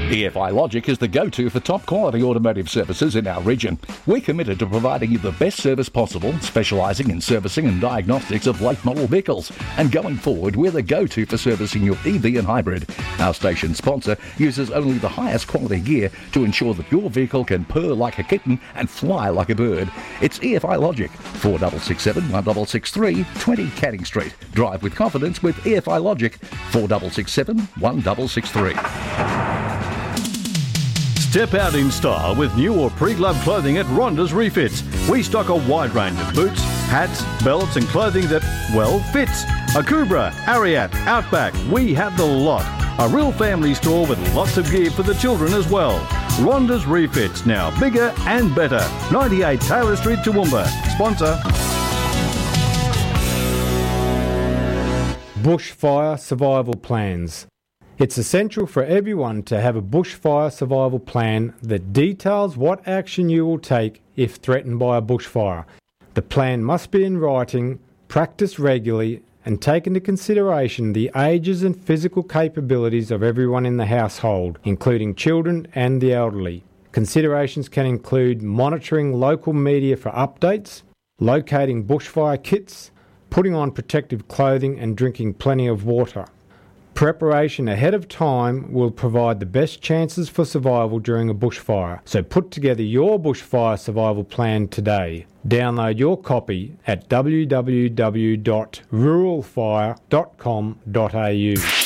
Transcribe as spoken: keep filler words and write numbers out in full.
E F I Logic is the go-to for top-quality automotive services in our region. We're committed to providing you the best service possible, specialising in servicing and diagnostics of late-model vehicles. And going forward, we're the go-to for servicing your E V and hybrid. Our station sponsor uses only the highest quality gear to ensure that your vehicle can purr like a kitten and fly like a bird. It's E F I Logic, four six six seven, one six six three, twenty Canning Street. Drive with confidence with E F I Logic, four six six seven, one six six three. Step out in style with new or pre-loved clothing at Rhonda's Refits. We stock a wide range of boots, hats, belts and clothing that, well, fits. Akubra, Ariat, Outback, we have the lot. A real family store with lots of gear for the children as well. Rhonda's Refits, now bigger and better. ninety-eight Taylor Street, Toowoomba. Sponsor. Bushfire survival plans. It's essential for everyone to have a bushfire survival plan that details what action you will take if threatened by a bushfire. The plan must be in writing, practiced regularly, and take into consideration the ages and physical capabilities of everyone in the household, including children and the elderly. Considerations can include monitoring local media for updates, locating bushfire kits, putting on protective clothing and drinking plenty of water. Preparation ahead of time will provide the best chances for survival during a bushfire, so put together your bushfire survival plan today. Download your copy at w w w dot rural fire dot com dot a u.